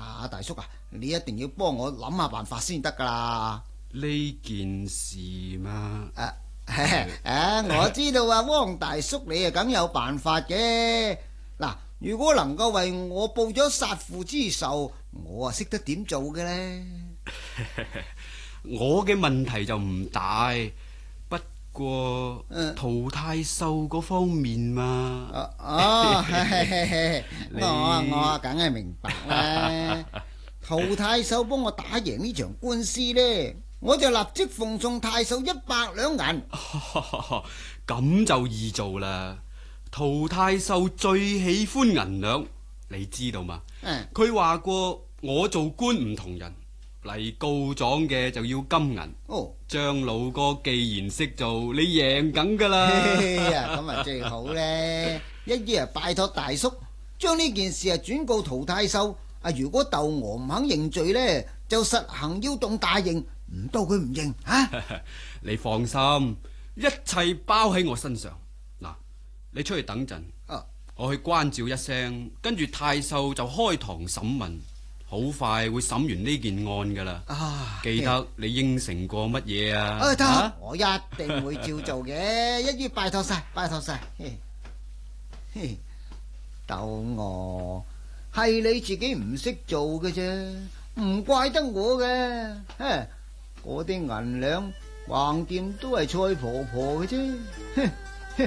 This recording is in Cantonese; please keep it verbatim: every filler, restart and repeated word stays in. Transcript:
啊，大叔啊，你一定要幫我諗下辦法先得噶啦。 呢件事嘛， 啊，啊我知道啊，汪大叔你啊梗有辦法嘅。嗱，如果能夠為我報咗殺父之仇，我啊識得點做嘅呢。 我嘅問題就唔大，不過嗯陶太守嗰方面嘛。 哦哦， 你我我啊梗係明白啦。陶太守幫我打贏呢場官司呢，我就立即奉送太守一百兩銀。 咁就易做啦。陶太守最喜歡銀兩，你知道嘛？ 嗯佢話過我做官唔同人，嚟告狀嘅就要金銀。 哦， 張老哥既然識做，你贏緊噶啦。 呀咁啊最好呢，一於啊拜託大叔將呢件事啊轉告陶太守。啊，如果竇娥唔肯認罪呢，就實行要動大刑，唔到佢唔認啊。 你放心，一切包喺我身上。嗱，你出去等陣， 啊我去關照一聲，跟住太守就開堂審問，好快會審完呢件案噶啦。 啊， 記得你應承過乜嘢啊？ 啊得， 啊我一定會照做嘅，一於拜託晒，拜託晒。嘿嘿，竇娥係你自己唔識做嘅啫，唔怪得我嘅。哼，嗰啲銀兩橫掂都係蔡婆婆嘅啫。哼。